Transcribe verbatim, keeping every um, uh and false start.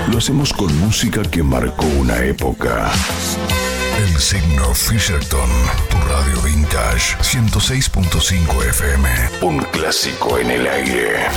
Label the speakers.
Speaker 1: Lo hacemos con música que marcó una época. El signo Fisherton, tu radio vintage, ciento seis punto cinco F M. Un clásico en el aire.